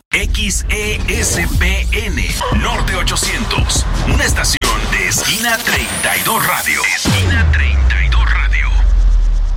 XESPN Norte 800, una estación de esquina 3.